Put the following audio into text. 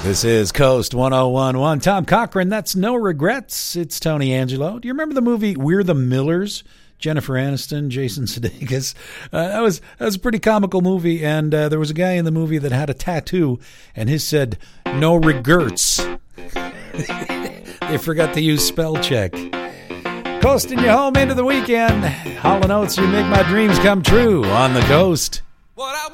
This is Coast 101.1. Tom Cochran, that's No Regrets. It's Tony Angelo. Do you remember the movie We're the Millers? Jennifer Aniston, Jason Sudeikis. That was a pretty comical movie, and there was a guy in the movie that had a tattoo, and his said, no regrets. They forgot to use spell check. Coasting you home into the weekend. Hall & Oates, you make my dreams come true on the coast. What I